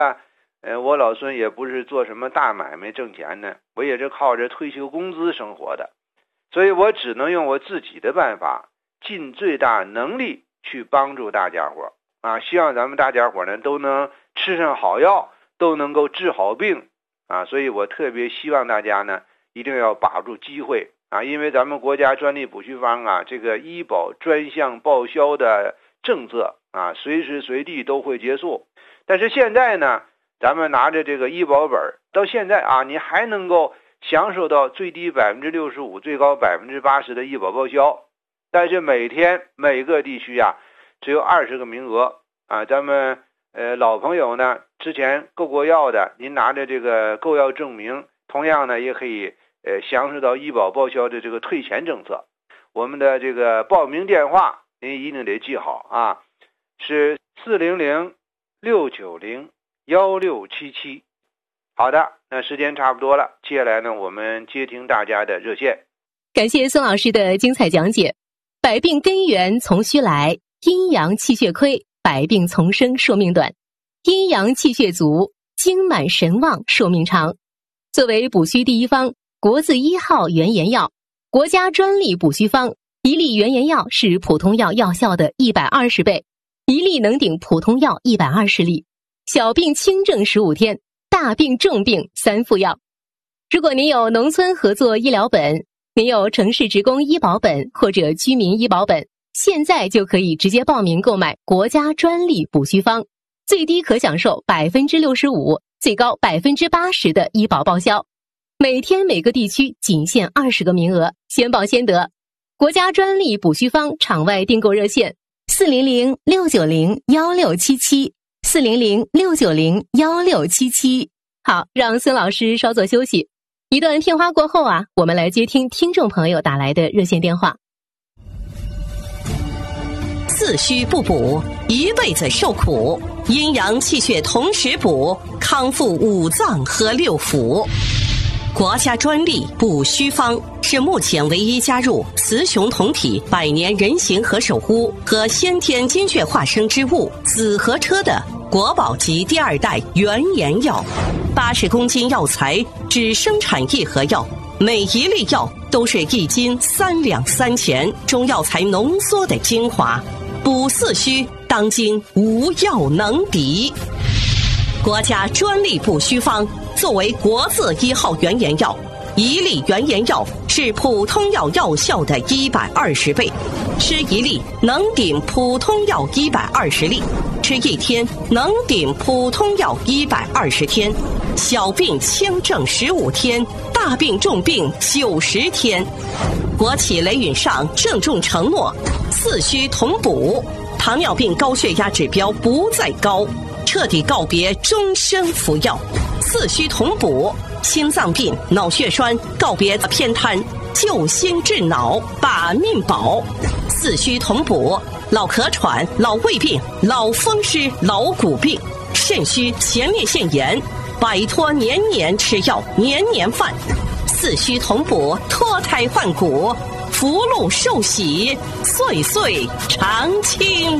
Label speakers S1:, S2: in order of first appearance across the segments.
S1: 我老孙也不是做什么大买卖挣钱呢，我也是靠着退休工资生活的，所以我只能用我自己的办法，尽最大能力去帮助大家伙啊！希望咱们大家伙呢都能吃上好药，都能够治好病啊！所以我特别希望大家呢一定要把住机会啊，因为咱们国家专利补虚方啊，这个医保专项报销的政策啊，随时随地都会结束。但是现在呢，咱们拿着这个医保本到现在啊，你还能够享受到最低65%、最高80%的医保报销。但是每天每个地区啊，只有20个名额啊。咱们老朋友呢，之前购过药的，您拿着这个购药证明，同样呢也可以享受到医保报销的这个退钱政策。我们的这个报名电话您一定得记好啊，是400-690-1677。好的，那时间差不多了，接下来呢我们接听大家的热线。
S2: 感谢孙老师的精彩讲解。百病根源从虚来，阴阳气血亏，百病丛生，寿命短；阴阳气血足，精满神旺，寿命长。作为补虚第一方，国字1号原研药，国家专利补虚方，一粒原研药是普通药药效的120倍，一粒能顶普通药120粒。小病轻症15天，大病重病3副药。如果您有农村合作医疗本，您有城市职工医保本或者居民医保本，现在就可以直接报名购买国家专利补虚方，最低可享受65%，最高80%的医保报销。每天每个地区仅限20个名额，先报先得。国家专利补虚方场外订购热线400-690-1677，400-690-1677。好，让孙老师稍作休息。一段片花过后啊，我们来接听听众朋友打来的热线电话。
S3: 自虚不补，一辈子受苦；阴阳气血同时补，康复5脏和6腑。国家专利补虚方是目前唯一加入雌雄同体百年人形和守护和先天精血化生之物紫河车的国宝级第2代原研药。80公斤药材只生产1盒药，每一粒药都是1斤3两3钱中药材浓缩的精华，补四虚当今无药能敌。国家专利补虚方作为国字1号原研药，一粒原研药是普通药药效的120倍，吃一粒能顶普通药120粒，吃1天能顶普通药120天。小病轻症15天，大病重病90天。国企雷允上郑重承诺，四虚同补，糖尿病高血压指标不再高，彻底告别终生服药。四虚同补，心脏病、脑血栓告别偏瘫，救心治脑，把命保。四虚同补，老咳喘、老胃病、老风湿、老骨病、肾虚、前列腺炎，摆脱年年吃药、年年犯。四虚同补，脱胎换骨，福禄寿喜，岁岁常青。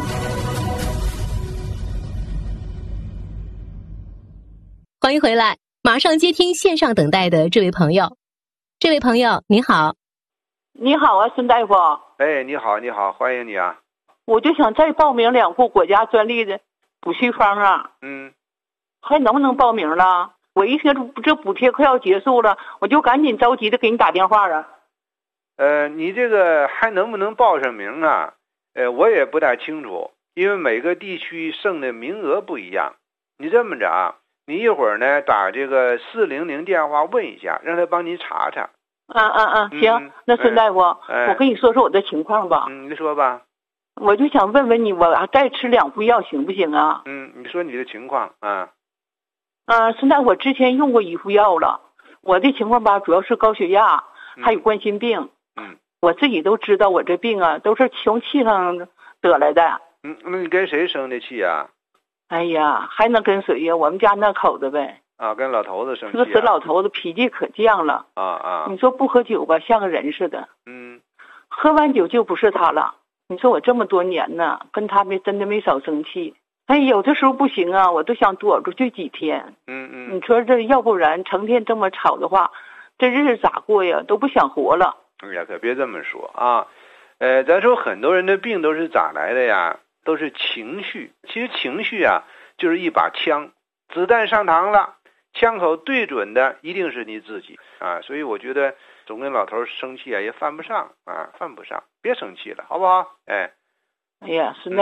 S2: 欢迎回来，马上接听线上等待的这位朋友。这位朋友你好。
S4: 你好啊，孙大夫。
S1: 哎，你好，你好，欢迎你啊。
S4: 我就想再报名2副国家专利的补虚方啊。还能不能报名了？我一听这补贴快要结束了，我就赶紧着急的给你打电话啊。
S1: 你这个还能不能报上名啊？我也不大清楚，因为每个地区剩的名额不一样。你这么着啊，你一会儿呢打这个400电话问一下，让他帮你查查。
S4: 行，那孙大夫，我跟你说说我的情况吧。
S1: 你说吧。
S4: 我就想问问你，我再吃2副药行不行啊？
S1: 你说你的情况啊。
S4: 孙大夫，我之前用过1副药了，我的情况吧，主要是高血压，还有冠心病。我自己都知道我这病啊，都是从气上得来的。
S1: 那你跟谁生的气啊？
S4: 哎呀，还能跟谁呀？我们家那口子呗。
S1: 跟老头子生气。
S4: 那死老头子脾气可犟了。你说不喝酒吧，像个人似的。喝完酒就不是他了。你说我这么多年呢，跟他真的没少生气。 哎，有的时候不行啊，我都想躲出去几天。你说这要不然成天这么吵的话，这日子咋过呀？都不想活了。
S1: 哎呀，可别这么说啊。咱说很多人的病都是咋来的呀？都是情绪。其实情绪啊，就是一把枪，子弹上膛了，枪口对准的一定是你自己啊。所以我觉得总跟老头生气啊，也犯不上啊，犯不上，别生气了，好不好？哎
S4: 呀，是那。